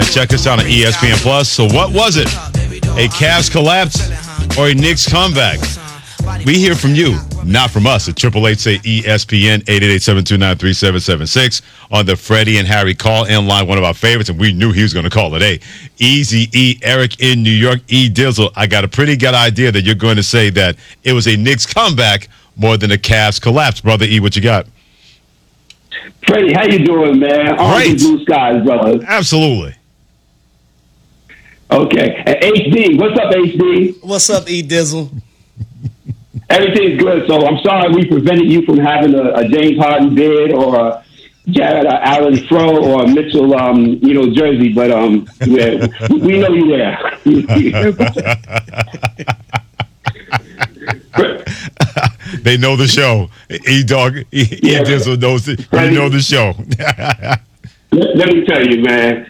And check us out on ESPN Plus. So what was it? A Cavs collapse or a Knicks comeback? We hear from you, not from us. At 888-SAY-ESPN, 888-729-3776 on the Freddie and Harry call-in line, one of our favorites, and we knew he was going to call today. Easy E, Eric in New York, E Dizzle. I got a pretty good idea that you're going to say that it was a Knicks comeback more than a Cavs collapse. Brother E, what you got? Freddie, how you doing, man? Great. Blue skies, brother. Absolutely. Okay. And HD, what's up, HD? What's up, E Dizzle? Everything's good. So I'm sorry we prevented you from having a James Harden bid or a Jared Allen throw or a Mitchell, jersey, but yeah, we know you there. They know the show. E-Dog, Dizzle knows you know the show. Let me tell you, man.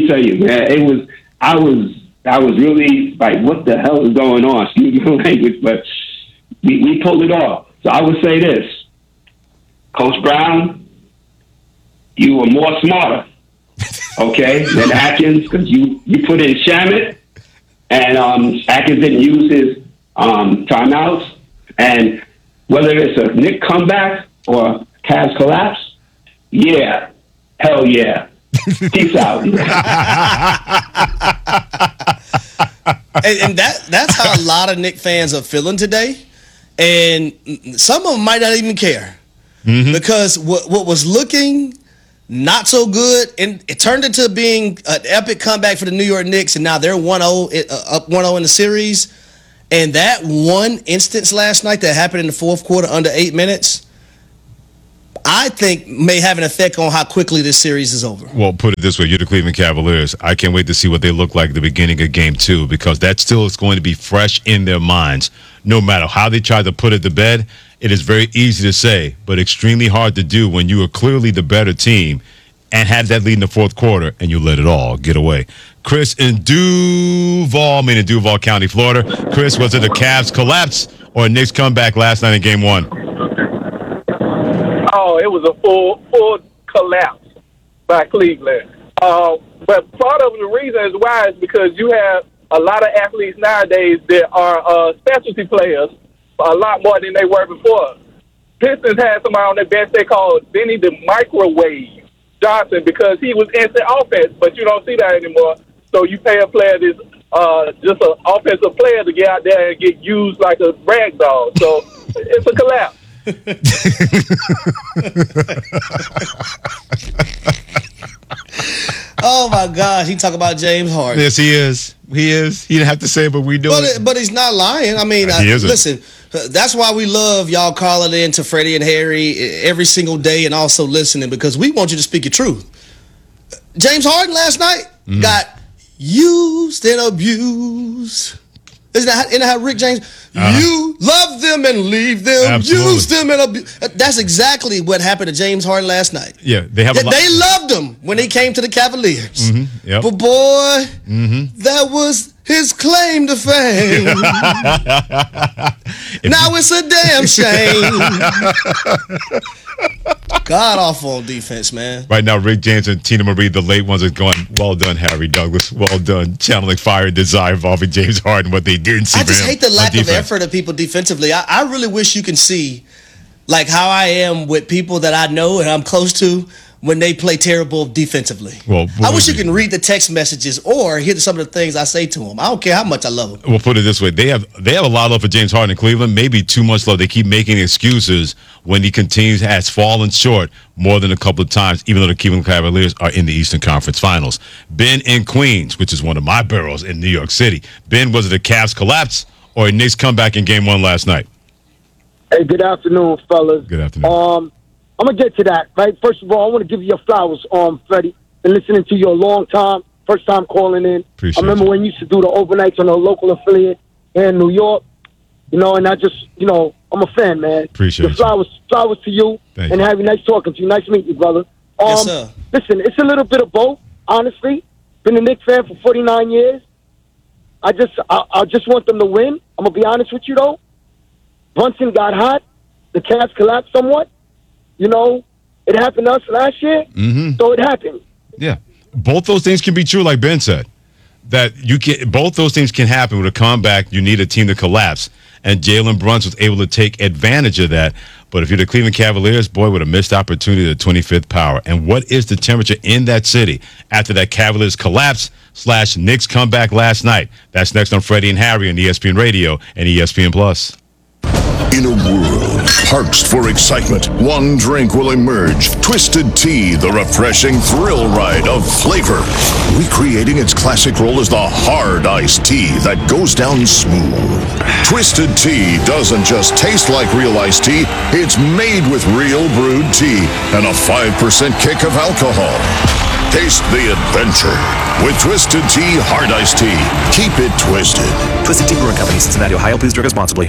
I was really like, what the hell is going on? Excuse my language, but we pulled it off. So I would say this. Coach Brown, you were more smarter, okay, than Atkins, because you put in Shamet, and Atkins didn't use his timeouts. And whether it's a Knick comeback or Cavs collapse, yeah, hell yeah. Peace out. and that's how a lot of Knick fans are feeling today. And some of them might not even care. Mm-hmm. Because what was looking not so good, and it turned into being an epic comeback for the New York Knicks, and now they're 1-0, up 1-0 in the series. And that one instance last night that happened in the fourth quarter under 8 minutes, I think may have an effect on how quickly this series is over. Well, put it this way, you're the Cleveland Cavaliers. I can't wait to see what they look like at the beginning of Game 2, because that still is going to be fresh in their minds. No matter how they try to put it to bed, it is very easy to say, but extremely hard to do when you are clearly the better team and had that lead in the fourth quarter and you let it all get away. Chris in Duval County, Florida. Chris, was it a Cavs collapse or a Knicks comeback last night in Game 1? Oh, it was a full collapse by Cleveland. But part of the reason is why is because you have a lot of athletes nowadays that are specialty players a lot more than they were before. Pistons had somebody on their bench they called Benny the Microwave Johnson because he was instant offense, but you don't see that anymore. So you pay a player that's just an offensive player to get out there and get used like a rag doll. So it's a collapse. Oh my gosh, he talk about James Harden. Yes, he is. He didn't have to say it, but we do. But he's not lying. I mean, listen, that's why we love y'all calling in to Freddie and Harry every single day and also listening, because we want you to speak your truth. James Harden last night got used and abused. Isn't that how Rick James? You love them and leave them. Absolutely. Use them and abuse. That's exactly what happened to James Harden last night. Yeah, they loved him when he came to the Cavaliers. Mm-hmm, yep. But boy, that was his claim to fame. Now it's a damn shame. God awful on defense, man. Right now, Rick James and Tina Marie, the late ones, are going, well done, Harry Douglas. Well done. Channeling fire and desire involving James Harden, what they didn't see. I just hate the lack of effort of people defensively. I really wish you can see like how I am with people that I know and I'm close to when they play terrible defensively. Well, I wish you can read the text messages or hear some of the things I say to them. I don't care how much I love them. We'll put it this way. They have a lot of love for James Harden in Cleveland, maybe too much love. They keep making excuses when he has fallen short more than a couple of times, even though the Cleveland Cavaliers are in the Eastern Conference Finals. Ben in Queens, which is one of my boroughs in New York City. Ben, was it a Cavs collapse or a Knicks comeback in Game 1 last night? Hey, good afternoon, fellas. Good afternoon. I'm going to get to that, right? First of all, I want to give you your flowers, Freddie. Been listening to you a long time. First time calling in. Appreciate I remember when you used to do the overnights on a local affiliate here in New York. And I just, I'm a fan, man. Appreciate it. Flowers to you. Thank and you. Harry, nice talking to you. Nice meeting you, brother. Yes, sir. Listen, it's a little bit of both, honestly. Been a Knicks fan for 49 years. I just want them to win. I'm going to be honest with you, though. Brunson got hot. The Cavs collapsed somewhat. It happened to us last year, so it happened. Yeah. both those things can be true, like Ben said. That you can, both those things can happen with a comeback. You need a team to collapse, and Jalen Brunson was able to take advantage of that. But if you're the Cleveland Cavaliers, boy, with a missed opportunity, the 25th power. And what is the temperature in that city after that Cavaliers collapse / Knicks comeback last night? That's next on Freddie and Harry on ESPN Radio and ESPN Plus. In a world parched for excitement, one drink will emerge. Twisted Tea, the refreshing thrill ride of flavor. Recreating its classic role as the hard iced tea that goes down smooth. Twisted Tea doesn't just taste like real iced tea, it's made with real brewed tea and a 5% kick of alcohol. Taste the adventure with Twisted Tea Hard Iced Tea. Keep it twisted. Twisted Tea Brewing Company, Cincinnati, Ohio. Please drink responsibly.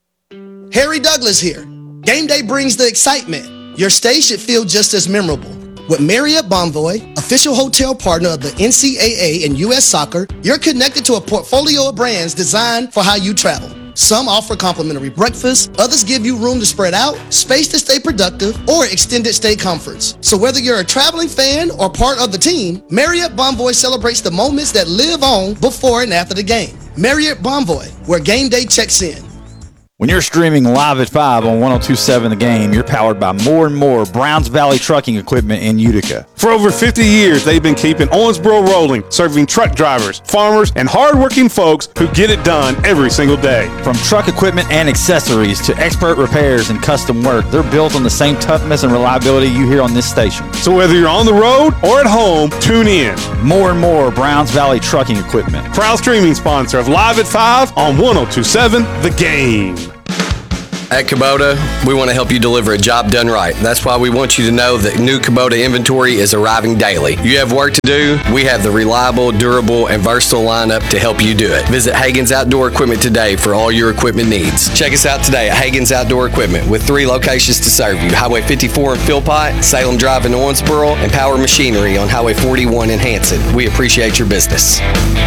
Harry Douglas here. Game day brings the excitement. Your stay should feel just as memorable. With Marriott Bonvoy, official hotel partner of the NCAA and U.S. Soccer, you're connected to a portfolio of brands designed for how you travel. Some offer complimentary breakfast, others give you room to spread out, space to stay productive, or extended stay comforts. So whether you're a traveling fan or part of the team, Marriott Bonvoy celebrates the moments that live on before and after the game. Marriott Bonvoy, where game day checks in. When you're streaming live at 5 on 102.7 The Game, you're powered by more and more Browns Valley Trucking Equipment in Utica. For over 50 years, they've been keeping Owensboro rolling, serving truck drivers, farmers, and hard-working folks who get it done every single day. From truck equipment and accessories to expert repairs and custom work, they're built on the same toughness and reliability you hear on this station. So whether you're on the road or at home, tune in. More and more Browns Valley Trucking Equipment. Proud streaming sponsor of Live at 5 on 102.7 The Game. At Kubota, we want to help you deliver a job done right. That's why we want you to know that new Kubota inventory is arriving daily. You have work to do, we have the reliable, durable, and versatile lineup to help you do it. Visit Hagen's Outdoor Equipment today for all your equipment needs. Check us out today at Hagen's Outdoor Equipment with 3 locations to serve you. Highway 54 in Philpott, Salem Drive in Owensboro, and Power Machinery on Highway 41 in Hanson. We appreciate your business.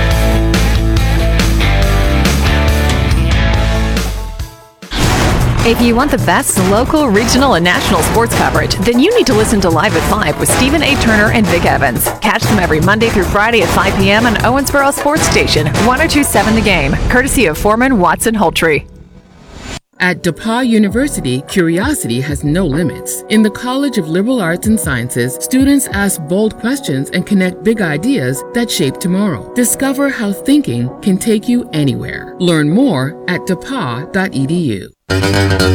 If you want the best local, regional, and national sports coverage, then you need to listen to Live at 5 with Stephen A. Turner and Vic Evans. Catch them every Monday through Friday at 5 p.m. on Owensboro Sports Station, 102.7 The Game, courtesy of Foreman Watson Holtree. At DePauw University, curiosity has no limits. In the College of Liberal Arts and Sciences, students ask bold questions and connect big ideas that shape tomorrow. Discover how thinking can take you anywhere. Learn more at depaw.edu.